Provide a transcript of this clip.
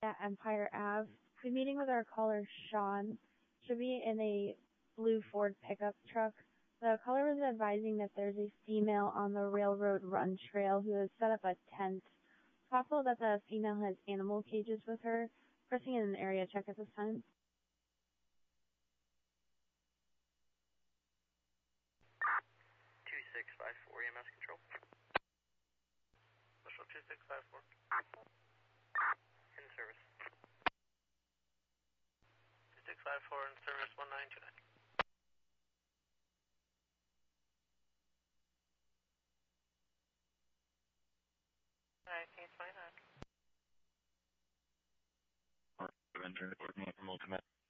at Empire Ave. The meeting with our caller, Sean, should be in a blue Ford pickup truck. The caller was advising that there's a female on the Railroad Run Trail who has set up a tent. It's possible that the female has animal cages with her. Pressing in an area check at this time. 2654 EMS control. Special 2654. In service. 2654 in service 1929. Alright, 1929. Or Avenger, or Multimet.